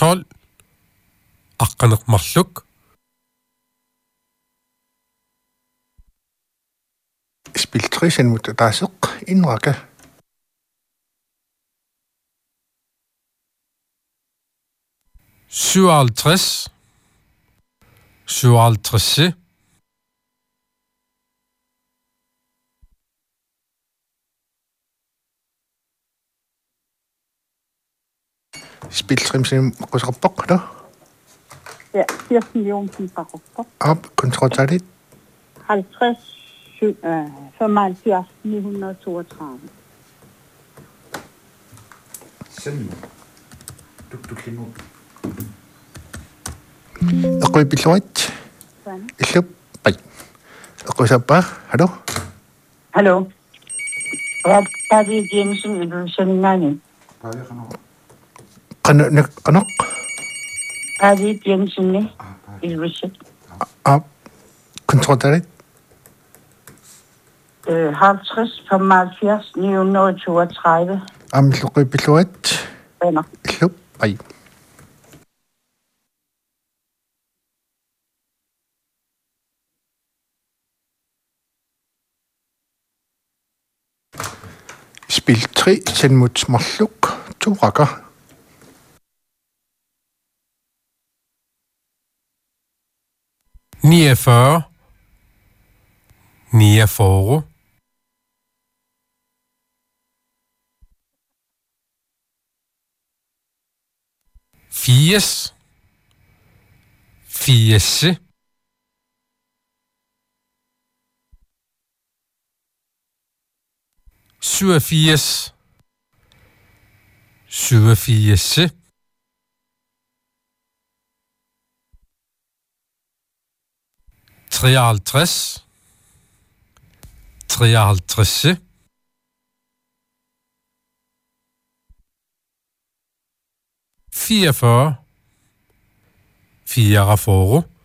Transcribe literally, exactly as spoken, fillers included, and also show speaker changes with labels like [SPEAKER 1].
[SPEAKER 1] tolv. Aqqaneqmarluk.
[SPEAKER 2] Spil tre cent taasuk inraka.
[SPEAKER 1] syvoghalvtreds. syvoghalvtreds.
[SPEAKER 2] Spil tre cent qusarpaq no.
[SPEAKER 3] Ja, firs millioner kroner.
[SPEAKER 2] Op kontroltalit.
[SPEAKER 3] halvtreds, femoghalvfjerds, ni hundrede og toogtredive.
[SPEAKER 4] Sådan. Du du klinger.
[SPEAKER 2] Aqoi pilluat. Illup pai. Aqusappa, hallo.
[SPEAKER 3] Hallo. Ja, er det Jensen i Løsendingen?
[SPEAKER 4] Bare jeg kan
[SPEAKER 2] Qana anaq.
[SPEAKER 3] Er det Jensen i Løsendingen?
[SPEAKER 2] Op kontroltalit.
[SPEAKER 3] halvtreds, femoghalvfjerds, ni hundrede og toogtredive.
[SPEAKER 2] Am luqi pilluat.
[SPEAKER 3] Venner.
[SPEAKER 2] Illup pai. Spil tre cent marluk. To rakker.
[SPEAKER 1] niogfyrre. niogfyrre. firs. firs. syvogfirs. syvogfirs. treoghalvtreds. treoghalvtreds. fireogfyrre. fireogfyrre.